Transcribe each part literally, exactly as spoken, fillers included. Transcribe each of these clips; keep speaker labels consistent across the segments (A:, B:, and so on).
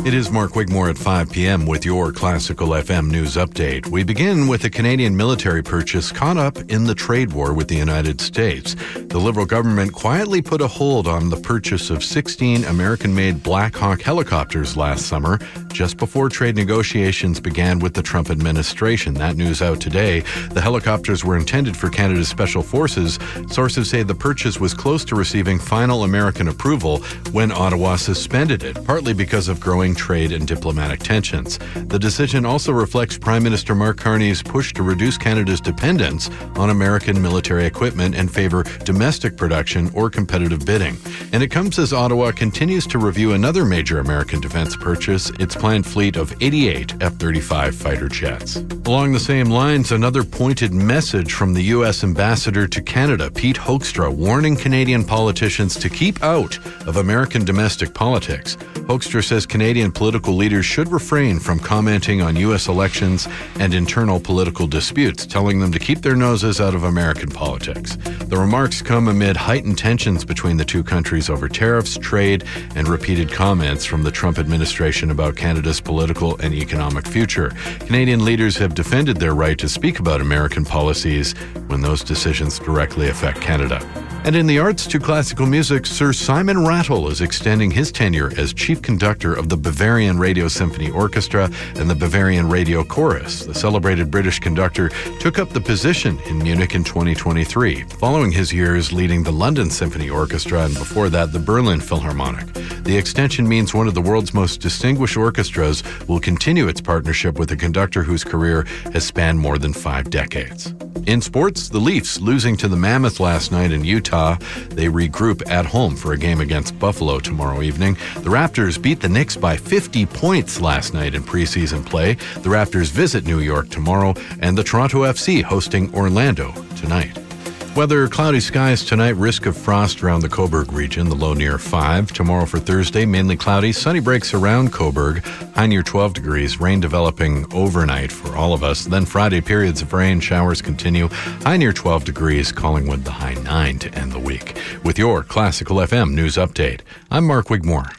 A: It is Mark Wigmore at five p.m. with your Classical F M news update. We begin with a Canadian military purchase caught up in the trade war with the United States. The Liberal government quietly put a hold on the purchase of sixteen American-made Black Hawk helicopters last summer, just before trade negotiations began with the Trump administration. That news out today. The helicopters were intended for Canada's special forces. Sources say the purchase was close to receiving final American approval when Ottawa suspended it, partly because of growing trade and diplomatic tensions. The decision also reflects Prime Minister Mark Carney's push to reduce Canada's dependence on American military equipment and favor domestic production or competitive bidding. And it comes as Ottawa continues to review another major American defense purchase, its planned fleet of eighty-eight F thirty-five fighter jets. Along the same lines, another pointed message from the U S ambassador to Canada, Pete Hoekstra, warning Canadian politicians to keep out of American domestic politics. Hoekstra says Canadian political leaders should refrain from commenting on U S elections and internal political disputes, telling them to keep their noses out of American politics. The remarks come amid heightened tensions between the two countries over tariffs, trade, and repeated comments from the Trump administration about Canada's political and economic future. Canadian leaders have defended their right to speak about American policies when those decisions directly affect Canada. And in the arts to classical music, Sir Simon Rattle is extending his tenure as chief conductor of the Bavarian Radio Symphony Orchestra and the Bavarian Radio Chorus. The celebrated British conductor took up the position in Munich in twenty twenty-three, following his years leading the London Symphony Orchestra and before that the Berlin Philharmonic. The extension means one of the world's most distinguished orchestras will continue its partnership with a conductor whose career has spanned more than five decades. In sports, the Leafs losing to the Mammoth last night in Utah. They regroup at home for a game against Buffalo tomorrow evening. The Raptors beat the Knicks by fifty points last night in preseason play. The Raptors visit New York tomorrow, and the Toronto F C hosting Orlando tonight. Weather, cloudy skies tonight, risk of frost around the Cobourg region, the low near five. Tomorrow for Thursday, mainly cloudy, sunny breaks around Cobourg, high near twelve degrees, rain developing overnight for all of us. Then Friday, periods of rain, showers continue, high near twelve degrees, Collingwood the high nine to end the week. With your Classical F M news update, I'm Mark Wigmore.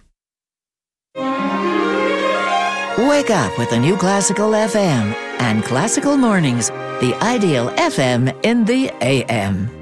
B: Wake up with the new Classical F M and Classical Mornings, the ideal F M in the A M.